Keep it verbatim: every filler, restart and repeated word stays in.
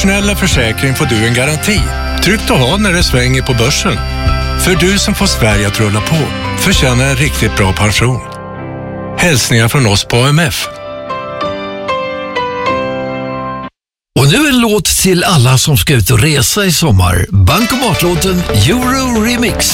Snälla försäkring får du en garanti. Tryggt att ha när det svänger på börsen. För du som får Sverige att rulla på förtjänar en riktigt bra pension. Hälsningar från oss på A M F. Och nu en låt till alla som ska ut och resa i sommar. Bankomatlåten Euro Remix.